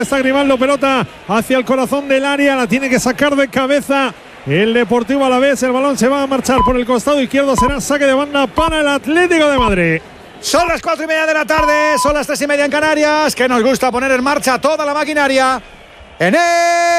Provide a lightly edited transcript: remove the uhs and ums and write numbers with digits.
Está Grimaldo, pelota hacia el corazón del área, la tiene que sacar de cabeza el Deportivo Alavés. El balón se va a marchar por el costado izquierdo, será saque de banda para el Atlético de Madrid. Son las 4:30 de la tarde, son las 3:30 en Canarias, que nos gusta poner en marcha toda la maquinaria en